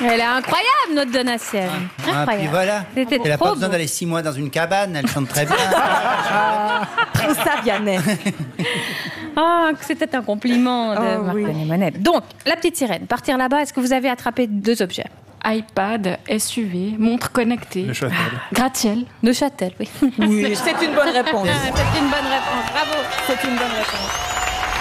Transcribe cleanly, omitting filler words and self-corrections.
Elle est incroyable, notre Donatienne. Incroyable. Puis voilà. C'était Elle n'a trop pas besoin beau. d'aller 6 mois dans une cabane, elle chante très bien. Tout ça, Vianney. Ah, c'était un compliment de Marc-René Monette. Donc, la petite sirène, partir là-bas, est-ce que vous avez attrapé 2 objets? iPad, SUV, montre connectée. Neuchâtel. Gratte-ciel. Neuchâtel, oui. Oui, c'est une bonne réponse. C'est une bonne réponse, bravo. C'est une bonne réponse.